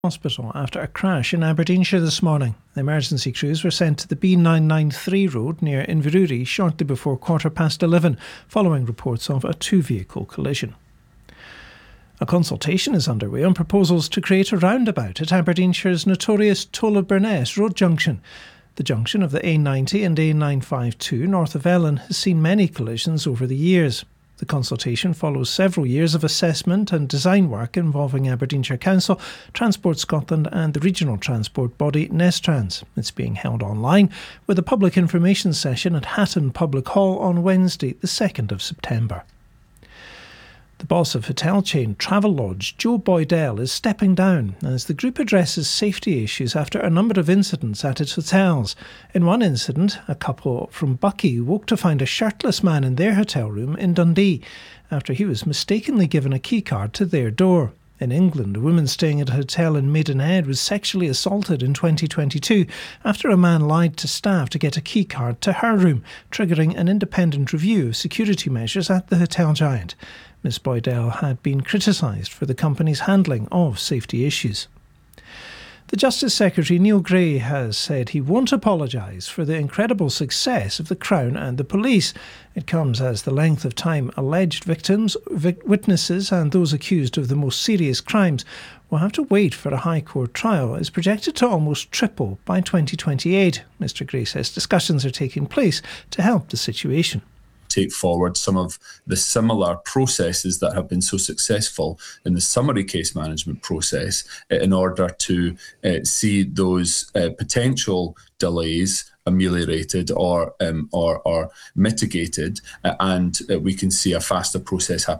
Hospital after a crash in Aberdeenshire this morning. The emergency crews were sent to the B993 road near Inverurie shortly before 11:15, following reports of a two-vehicle collision. A consultation is underway on proposals to create a roundabout at Aberdeenshire's notorious Tollaburness road junction. The junction of the A90 and A952 north of Ellon has seen many collisions over the years. The consultation follows several years of assessment and design work involving Aberdeenshire Council, Transport Scotland and the regional transport body Nestrans. It's being held online with a public information session at Hatton Public Hall on Wednesday, the 2nd of September. The boss of hotel chain Travelodge, Joe Boydell, is stepping down as the group addresses safety issues after a number of incidents at its hotels. In one incident, a couple from Buckie woke to find a shirtless man in their hotel room in Dundee after he was mistakenly given a keycard to their door. In England, a woman staying at a hotel in Maidenhead was sexually assaulted in 2022 after a man lied to staff to get a keycard to her room, triggering an independent review of security measures at the hotel giant. Ms Boydell had been criticised for the company's handling of safety issues. The Justice Secretary Neil Gray has said he won't apologise for the incredible success of the Crown and the police. It comes as the length of time alleged victims, witnesses and those accused of the most serious crimes will have to wait for a High Court trial is projected to almost triple by 2028. Mr Gray says discussions are taking place to help the situation. Take forward some of the similar processes that have been so successful in the summary case management process in order to see those potential delays ameliorated or mitigated, and we can see a faster process happen.